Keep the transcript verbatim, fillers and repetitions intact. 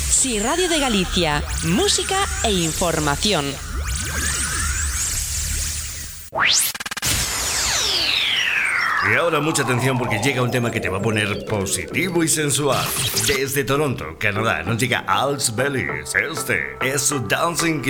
Sí Radio de Galicia, música e información. Y ahora mucha atención porque llega un tema que te va a poner positivo y sensual. Desde Toronto, Canadá, nos llega Als Bellis. Este es su Dancing